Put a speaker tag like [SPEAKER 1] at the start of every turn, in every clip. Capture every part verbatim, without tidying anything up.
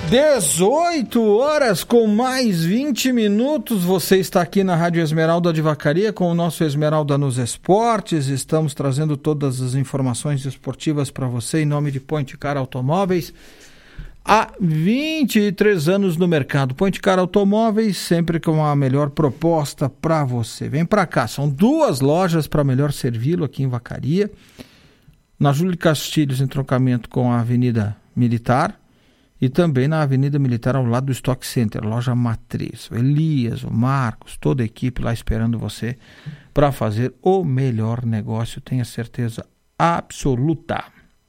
[SPEAKER 1] dezoito horas com mais vinte minutos, você está aqui na Rádio Esmeralda de Vacaria com o nosso Esmeralda nos Esportes. Estamos trazendo todas as informações esportivas para você em nome de Point Car Automóveis. Há vinte e três anos no mercado. Point Car Automóveis, sempre com a melhor proposta para você. Vem para cá, são duas lojas para melhor servi-lo aqui em Vacaria. Na Júlio Castilhos, em trocamento com a Avenida Militar. E também na Avenida Militar, ao lado do Stock Center, loja matriz. O Elias, o Marcos, toda a equipe lá esperando você para fazer o melhor negócio, tenha certeza absoluta.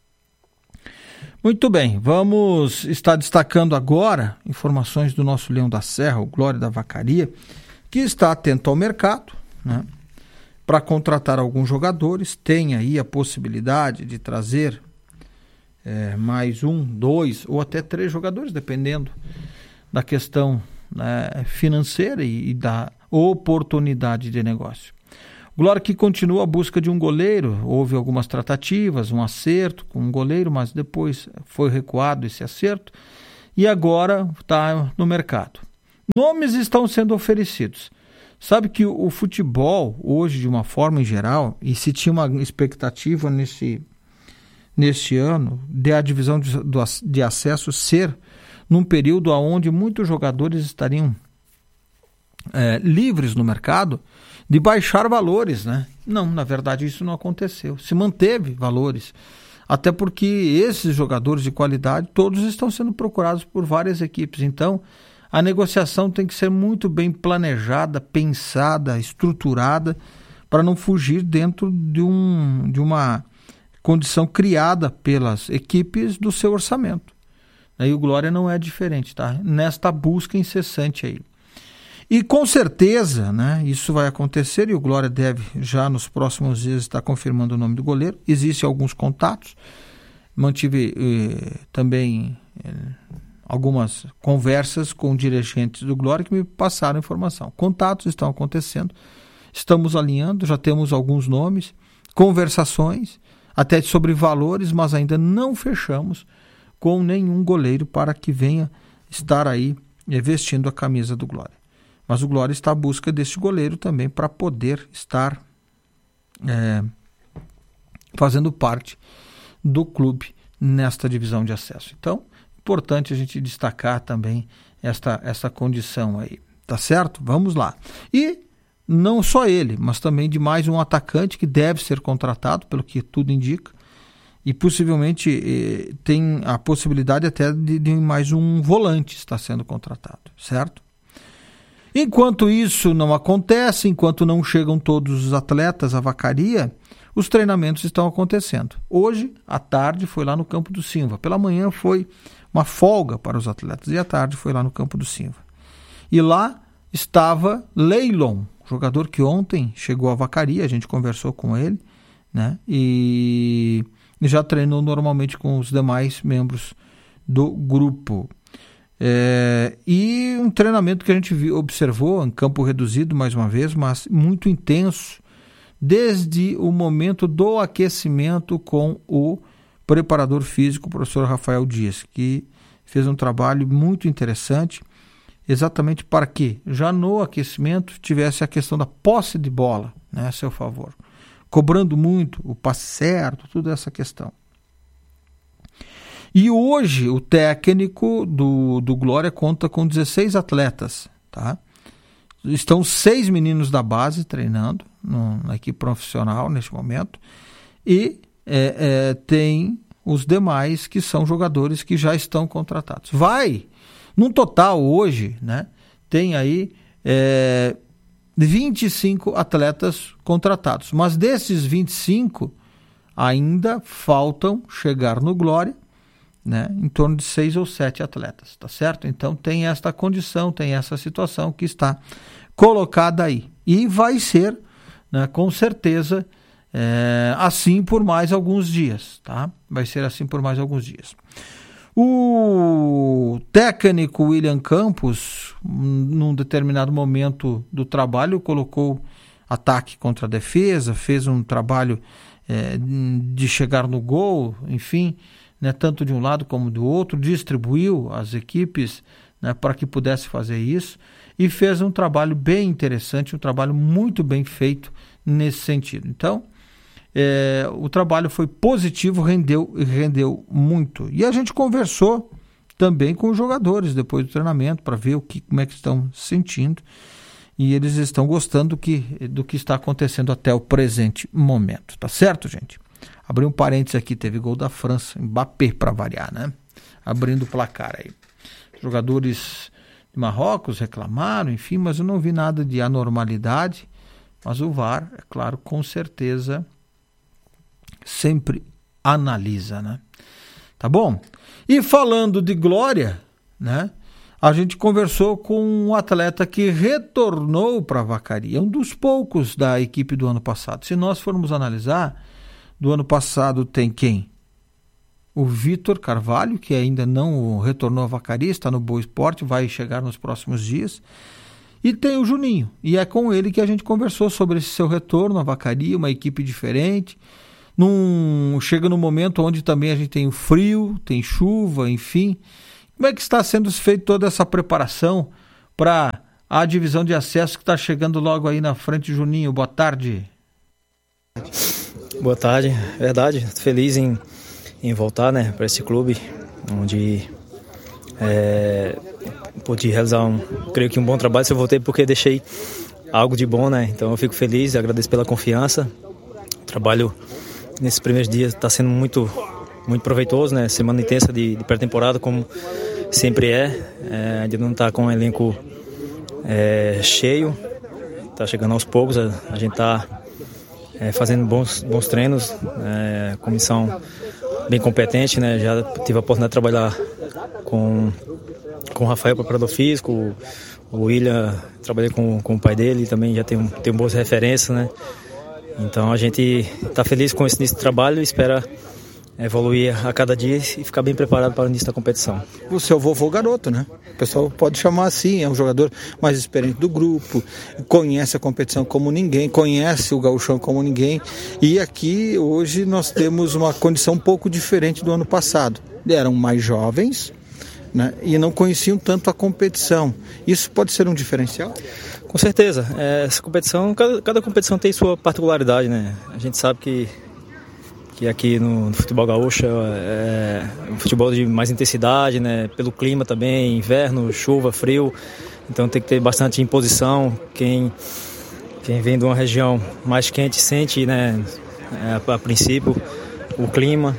[SPEAKER 1] Muito bem, vamos estar destacando agora informações do nosso Leão da Serra, o Glória da Vacaria, que está atento ao mercado, né, para contratar alguns jogadores, tem aí a possibilidade de trazer É, mais um, dois ou até três jogadores, dependendo da questão, né, financeira e, e da oportunidade de negócio. Glória que continua a busca de um goleiro, houve algumas tratativas, um acerto com um goleiro, mas depois foi recuado esse acerto e agora está no mercado. Nomes estão sendo oferecidos. Sabe que o, o futebol hoje, de uma forma em geral, e se tinha uma expectativa nesse neste ano, de a divisão de, de acesso ser num período onde muitos jogadores estariam é, livres no mercado de baixar valores, né? Não, na verdade isso não aconteceu. Se manteve valores, até porque esses jogadores de qualidade todos estão sendo procurados por várias equipes. Então, a negociação tem que ser muito bem planejada, pensada, estruturada, para não fugir dentro de, um, de uma condição criada pelas equipes do seu orçamento. Aí o Glória não é diferente, tá? Nesta busca incessante aí. E com certeza, né, isso vai acontecer e o Glória deve já nos próximos dias estar confirmando o nome do goleiro. Existem alguns contatos, mantive eh, também eh, algumas conversas com dirigentes do Glória que me passaram informação. Contatos estão acontecendo, estamos alinhando, já temos alguns nomes, conversações, até sobre valores, mas ainda não fechamos com nenhum goleiro para que venha estar aí vestindo a camisa do Glória. Mas o Glória está à busca desse goleiro também para poder estar é, fazendo parte do clube nesta divisão de acesso. Então, importante a gente destacar também esta, essa condição aí, tá certo? Vamos lá. E não só ele, mas também de mais um atacante que deve ser contratado, pelo que tudo indica, e possivelmente eh, tem a possibilidade até de, de mais um volante estar sendo contratado, certo? Enquanto isso não acontece, enquanto não chegam todos os atletas à Vacaria, os treinamentos estão acontecendo. Hoje, à tarde, foi lá no Campo do Silva. Pela manhã foi uma folga para os atletas e à tarde foi lá no Campo do Silva. E lá estava Leilon, jogador que ontem chegou à Vacaria, a gente conversou com ele, né? E já treinou normalmente com os demais membros do grupo. É, e um treinamento que a gente viu, observou em campo reduzido mais uma vez, mas muito intenso, desde o momento do aquecimento com o preparador físico, o professor Rafael Dias, que fez um trabalho muito interessante, exatamente para que já no aquecimento tivesse a questão da posse de bola, né, a seu favor, cobrando muito o passe certo, toda essa questão. E hoje o técnico do, do Glória conta com dezesseis atletas, tá? Estão seis meninos da base treinando no, na equipe profissional neste momento e é, é, tem os demais que são jogadores que já estão contratados. Vai, num total hoje, né, tem aí é, vinte e cinco atletas contratados, mas desses vinte e cinco ainda faltam chegar no Glória, né, em torno de seis ou sete atletas, tá certo? Então tem esta condição, tem essa situação que está colocada aí. E vai ser, né, com certeza, é, assim por mais alguns dias, tá? Vai ser assim por mais alguns dias. O técnico William Campos, num determinado momento do trabalho, colocou ataque contra a defesa, fez um trabalho é, de chegar no gol, enfim, né, tanto de um lado como do outro, distribuiu as equipes, né, para que pudesse fazer isso e fez um trabalho bem interessante, um trabalho muito bem feito nesse sentido. Então, é, o trabalho foi positivo, rendeu e rendeu muito. E a gente conversou também com os jogadores depois do treinamento para ver o que, como é que estão se sentindo, e eles estão gostando do que, do que está acontecendo até o presente momento. Tá certo, gente? Abri um parênteses aqui, teve gol da França, Mbappé para variar, né? Abrindo o placar aí. Jogadores de Marrocos reclamaram, enfim, mas eu não vi nada de anormalidade, mas o V A R, é claro, com certeza sempre analisa, né? Tá bom? E falando de glória, né? A gente conversou com um atleta que retornou para a Vacaria, um dos poucos da equipe do ano passado. Se nós formos analisar, do ano passado tem quem? O Vitor Carvalho, que ainda não retornou à Vacaria, está no Boa Esporte, vai chegar nos próximos dias. E tem o Juninho, e é com ele que a gente conversou sobre esse seu retorno à Vacaria, uma equipe diferente. Num, chega num momento onde também a gente tem o frio, tem chuva, enfim. Como é que está sendo feita toda essa preparação para a divisão de acesso que está chegando logo aí na frente, Juninho? Boa tarde.
[SPEAKER 2] Boa tarde, verdade. Feliz em, em voltar, né, para esse clube, onde é, pude realizar, um, creio que um bom trabalho. Se eu voltei porque deixei algo de bom, né? Então eu fico feliz, agradeço pela confiança. O trabalho nesses primeiros dias está sendo muito, muito proveitoso, né? Semana intensa de, de pré-temporada, como sempre é. é ainda não está com o elenco é, cheio, está chegando aos poucos. A, a gente está é, fazendo bons, bons treinos, é, comissão bem competente, né? Já tive a oportunidade de trabalhar com, com o Rafael, preparador físico, o, o William, trabalhei com, com o pai dele, também já tenho, tenho boas referências, né? Então a gente está feliz com esse início de trabalho e espera evoluir a cada dia e ficar bem preparado para o início da competição.
[SPEAKER 1] O seu vovô garoto, né? O pessoal pode chamar assim, é um jogador mais experiente do grupo, conhece a competição como ninguém, conhece o gauchão como ninguém, e aqui hoje nós temos uma condição um pouco diferente do ano passado. Eram mais jovens, né? E não conheciam tanto a competição. Isso pode ser um diferencial?
[SPEAKER 2] Com certeza. Essa competição, cada, cada competição tem sua particularidade, né? A gente sabe que que aqui no, no futebol gaúcho é um futebol de mais intensidade, né? Pelo clima também, inverno, chuva, frio, então tem que ter bastante imposição. Quem, quem vem de uma região mais quente sente, né, a, a princípio, o clima.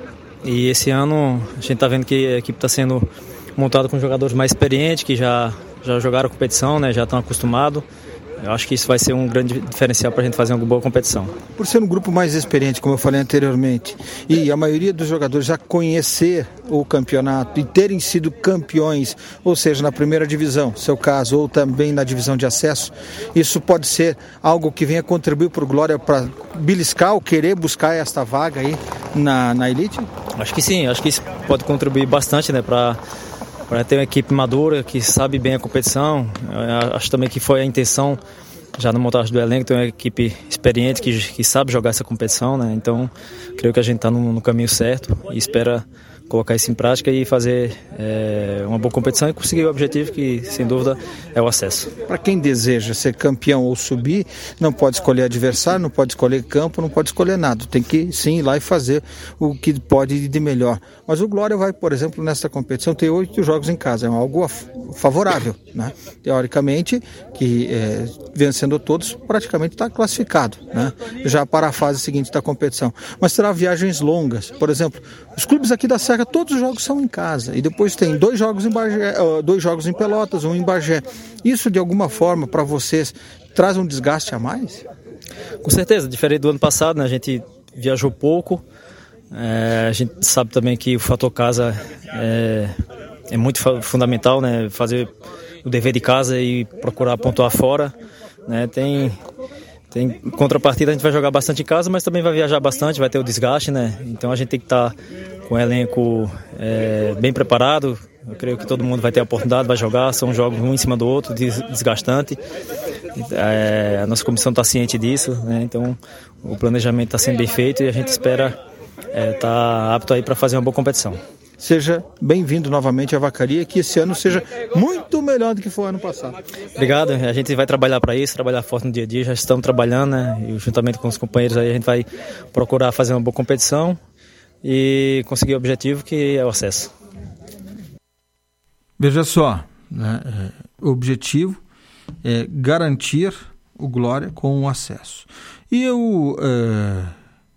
[SPEAKER 2] E esse ano a gente está vendo que a equipe está sendo montada com jogadores mais experientes, que já, já jogaram a competição, né, já estão acostumados. Eu acho que isso vai ser um grande diferencial para a gente fazer uma boa competição.
[SPEAKER 1] Por ser um grupo mais experiente, como eu falei anteriormente, e a maioria dos jogadores já conhecer o campeonato e terem sido campeões, ou seja, na primeira divisão, seu caso, ou também na divisão de acesso, isso pode ser algo que venha contribuir para o Glória para beliscar ou querer buscar esta vaga aí na, na elite?
[SPEAKER 2] Acho que sim, acho que isso pode contribuir bastante, né, para para ter uma equipe madura, que sabe bem a competição. Eu acho também que foi a intenção, já na montagem do elenco, ter uma equipe experiente que, que sabe jogar essa competição, né? Então, creio que a gente está no, no caminho certo e espera colocar isso em prática e fazer é, uma boa competição e conseguir o objetivo que, sem dúvida, é o acesso.
[SPEAKER 1] Para quem deseja ser campeão ou subir, não pode escolher adversário, não pode escolher campo, não pode escolher nada. Tem que, sim, ir lá e fazer o que pode de melhor. Mas o Glória vai, por exemplo, nessa competição, ter oito jogos em casa. É algo favorável, né? Teoricamente, que é, vencendo todos, praticamente está classificado, né? Já para a fase seguinte da competição. Mas terá viagens longas. Por exemplo, os clubes aqui da Serra, todos os jogos são em casa. E depois tem dois jogos em Bagé, dois jogos em Pelotas, um em Bagé. Isso, de alguma forma, para vocês, traz um desgaste a mais?
[SPEAKER 2] Com certeza. Diferente do ano passado, né? A gente viajou pouco. É, a gente sabe também que o fator casa é, é muito fundamental, né? Fazer o dever de casa e procurar pontuar fora, né? Tem, tem contrapartida, a gente vai jogar bastante em casa, mas também vai viajar bastante, vai ter o desgaste, né? Então a gente tem que estar com o elenco é, bem preparado. Eu creio que todo mundo vai ter a oportunidade, vai jogar, são jogos um em cima do outro, desgastante. É, a nossa comissão está ciente disso, né? Então o planejamento está sendo bem feito e a gente espera é, tá apto aí para fazer uma boa competição.
[SPEAKER 1] Seja bem-vindo novamente à Vacaria, que esse ano seja muito melhor do que foi o ano passado.
[SPEAKER 2] Obrigado, a gente vai trabalhar para isso, trabalhar forte no dia a dia, já estamos trabalhando, né? E juntamente com os companheiros aí a gente vai procurar fazer uma boa competição e conseguir o objetivo, que é o acesso.
[SPEAKER 1] Veja só, né? O objetivo é garantir o Glória com o acesso. E eu, é,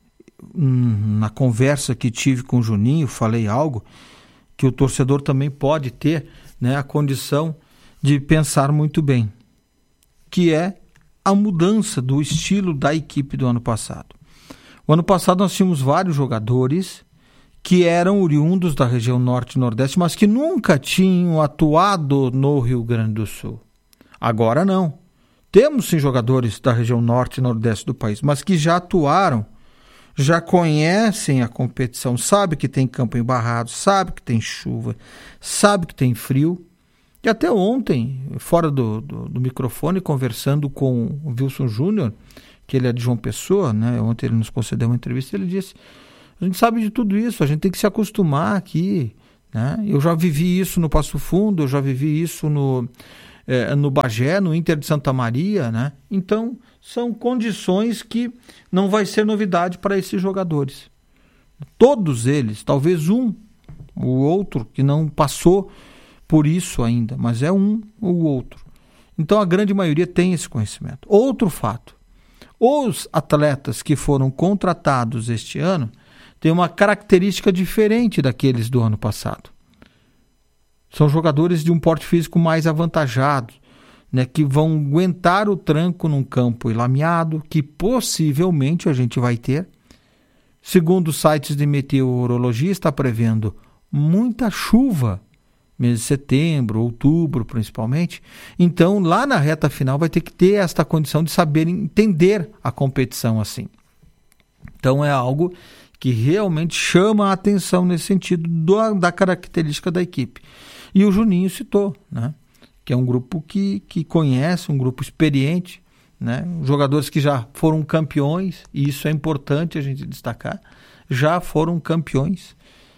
[SPEAKER 1] na conversa que tive com o Juninho, falei algo que o torcedor também pode ter, né, a condição de pensar muito bem, que é a mudança do estilo da equipe do ano passado. O ano passado nós tínhamos vários jogadores que eram oriundos da região norte e nordeste, mas que nunca tinham atuado no Rio Grande do Sul. Agora não. Temos sim jogadores da região norte e nordeste do país, mas que já atuaram, já conhecem a competição, sabe que tem campo embarrado, sabe que tem chuva, sabe que tem frio. E até ontem, fora do, do, do microfone, conversando com o Wilson Júnior, que ele é de João Pessoa, né? Ontem ele nos concedeu uma entrevista, ele disse: a gente sabe de tudo isso, a gente tem que se acostumar aqui, né? Eu já vivi isso no Passo Fundo, eu já vivi isso no, é, no Bagé, no Inter de Santa Maria, né? Então, são condições que não vai ser novidade para esses jogadores. Todos eles, talvez um, o outro, que não passou por isso ainda, mas é um ou outro. Então, a grande maioria tem esse conhecimento. Outro fato, os atletas que foram contratados este ano têm uma característica diferente daqueles do ano passado. São jogadores de um porte físico mais avantajado, né, que vão aguentar o tranco num campo lameado, que possivelmente a gente vai ter. Segundo os sites de meteorologia, está prevendo muita chuva, mês de setembro, outubro principalmente. Então, lá na reta final vai ter que ter esta condição de saber entender a competição assim. Então, é algo que realmente chama a atenção nesse sentido do, da característica da equipe. E o Juninho citou, né, que é um grupo que, que conhece, um grupo experiente, né, jogadores que já foram campeões, e isso é importante a gente destacar, já foram campeões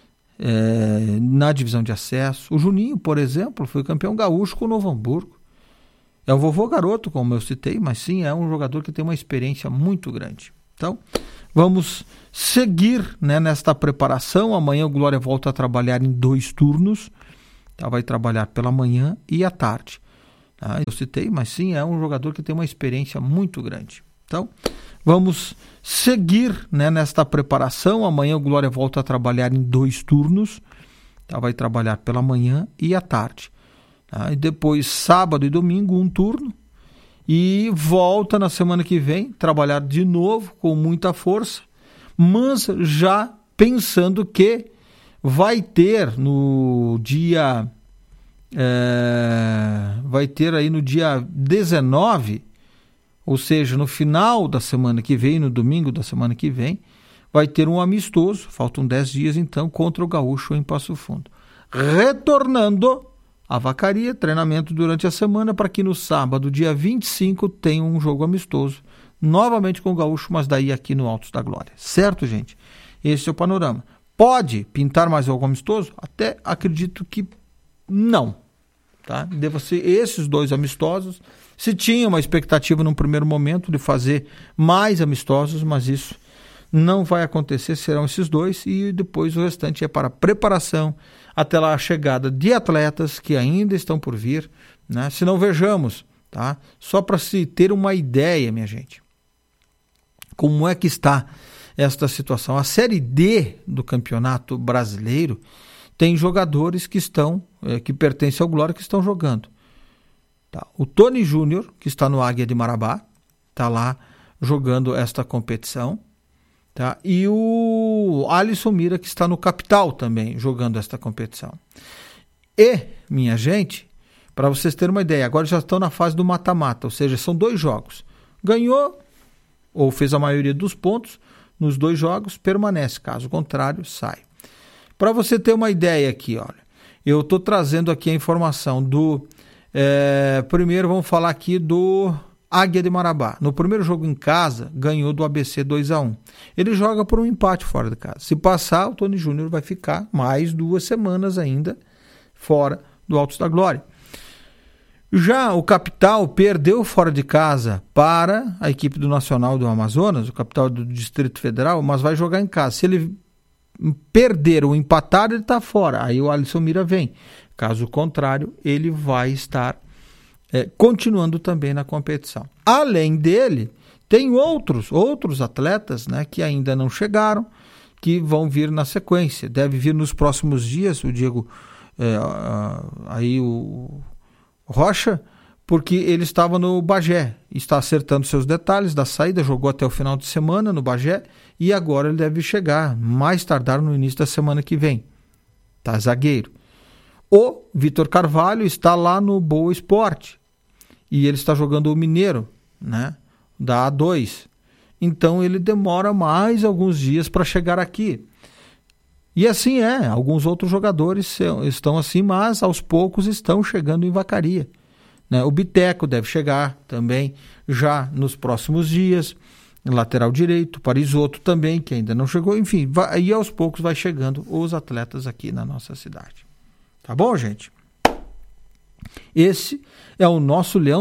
[SPEAKER 1] é, na divisão de acesso. O Juninho, por exemplo, foi campeão gaúcho com o Novo Hamburgo. É um vovô garoto, como eu citei, mas sim, é um jogador que tem uma experiência muito grande. Então, vamos seguir, né, nesta preparação. Amanhã o Glória volta a trabalhar em dois turnos. Tá? Vai trabalhar pela manhã e à tarde. Tá? Eu citei, mas sim, é um jogador que tem uma experiência muito grande. Então, vamos seguir, né, nesta preparação. Amanhã o Glória volta a trabalhar em dois turnos. Tá? Vai trabalhar pela manhã e à tarde. Tá? E depois, sábado e domingo, um turno. E volta na semana que vem, trabalhar de novo com muita força, mas já pensando que vai ter no dia é, vai ter aí no dia dezenove, ou seja, no final da semana que vem, no domingo da semana que vem, vai ter um amistoso, faltam dez dias então, contra o Gaúcho em Passo Fundo. Retornando a Vacaria, treinamento durante a semana para que no sábado, dia vinte e cinco, tenha um jogo amistoso, novamente com o Gaúcho, mas daí aqui no Altos da Glória. Certo, gente? Esse é o panorama. Pode pintar mais algo amistoso? Até acredito que não. Tá? Deva ser esses dois amistosos. Se tinha uma expectativa num primeiro momento de fazer mais amistosos, mas isso não vai acontecer, serão esses dois, e depois o restante é para preparação, até lá a chegada de atletas que ainda estão por vir, né? Se não, vejamos, tá? Só para se ter uma ideia, minha gente, como é que está esta situação. A Série D do Campeonato Brasileiro tem jogadores que estão, é, que pertencem ao Glória, que estão jogando. Tá? O Tony Júnior, que está no Águia de Marabá, está lá jogando esta competição. Tá? E o Alisson Mira, que está no Capital também, jogando esta competição. E, minha gente, para vocês terem uma ideia, agora já estão na fase do mata-mata, ou seja, são dois jogos. Ganhou, ou fez a maioria dos pontos, nos dois jogos, permanece. Caso contrário, sai. Para você ter uma ideia aqui, olha, eu estou trazendo aqui a informação do... É, primeiro vamos falar aqui do Águia de Marabá, no primeiro jogo em casa, ganhou do A B C dois a um. Ele joga por um empate fora de casa. Se passar, o Tony Júnior vai ficar mais duas semanas ainda fora do Altos da Glória. Já o Capital perdeu fora de casa para a equipe do Nacional do Amazonas, o Capital do Distrito Federal, mas vai jogar em casa. Se ele perder ou empatar, ele está fora. Aí o Alisson Mira vem. Caso contrário, ele vai estar É, continuando também na competição. Além dele, tem outros, outros atletas, né, que ainda não chegaram, que vão vir na sequência. Deve vir nos próximos dias, o Diego, é, aí o Rocha, porque ele estava no Bagé, está acertando seus detalhes da saída, jogou até o final de semana no Bagé, e agora ele deve chegar, mais tardar no início da semana que vem. Tá, zagueiro. O Vitor Carvalho está lá no Boa Esporte, e ele está jogando o Mineiro, né, da A dois. Então ele demora mais alguns dias para chegar aqui. E assim é, alguns outros jogadores estão assim, mas aos poucos estão chegando em Vacaria. Né? O Biteco deve chegar também já nos próximos dias, lateral direito, Parisotto também, que ainda não chegou. Enfim, vai, e aos poucos vai chegando os atletas aqui na nossa cidade. Tá bom, gente? Esse é o nosso Leão